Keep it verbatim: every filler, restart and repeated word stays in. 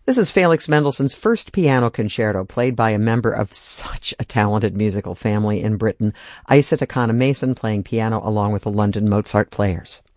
This is Felix Mendelssohn's first piano concerto, played by a member of such a talented musical family in Britain, Isa Takana Mason, playing piano along with the London Mozart Players.